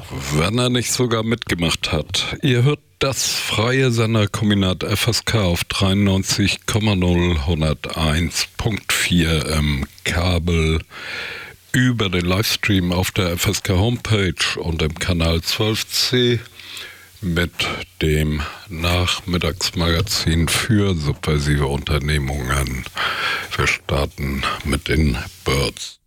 wenn er nicht sogar mitgemacht hat. Ihr hört das freie Senderkombinat FSK auf 93,0 101.4 im Kabel, über den Livestream auf der FSK Homepage und im Kanal 12C mit dem Nachmittagsmagazin für subversive Unternehmungen. Wir starten mit den Birds.